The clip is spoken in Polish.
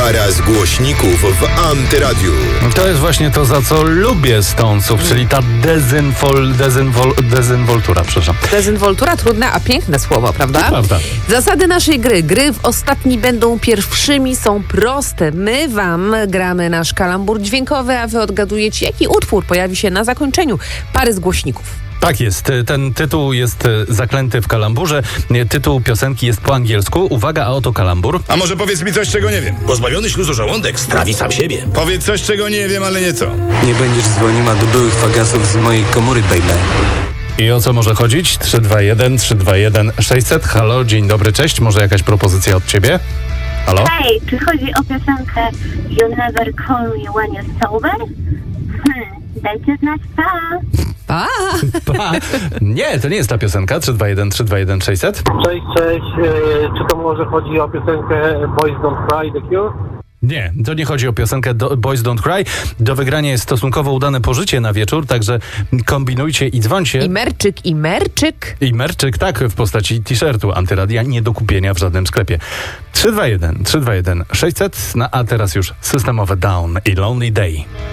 Para z głośników w Antyradiu. To jest właśnie to, za co lubię Stonesów, czyli ta dezynwoltura, przepraszam. Dezynwoltura, trudne, a piękne słowo, prawda? To prawda. Zasady naszej gry. Gry w ostatni będą pierwszymi, są proste. My wam gramy nasz kalambur dźwiękowy, a wy odgadujecie, jaki utwór pojawi się na zakończeniu pary z głośników. Tak jest. Ten tytuł jest zaklęty w kalamburze. Tytuł piosenki jest po angielsku. Uwaga, a oto kalambur. A może powiedz mi coś, czego nie wiem? Pozbawiony śluzu żołądek strawi sam siebie. Powiedz coś, czego nie wiem, ale nie co. Nie będziesz dzwoniła do byłych fagasów z mojej komory, baby. I o co może chodzić? 321 600. Halo, dzień dobry, cześć. Może jakaś propozycja od ciebie? Halo? Hej, czy chodzi o piosenkę You Never Call Me When You're Sober? Dajcie znać, pa! Pa! Pa. Nie, to nie jest ta piosenka. 321 600. Cześć. Czy to może chodzi o piosenkę Boys Don't Cry, The Cure? Nie, to nie chodzi o piosenkę Boys Don't Cry. Do wygrania jest stosunkowo udane pożycie na wieczór, także kombinujcie i dzwońcie. I merczyk. I merczyk, tak, w postaci t-shirtu Antyradia, nie do kupienia w żadnym sklepie. 321 600, a teraz już systemowe Down i Lonely Day.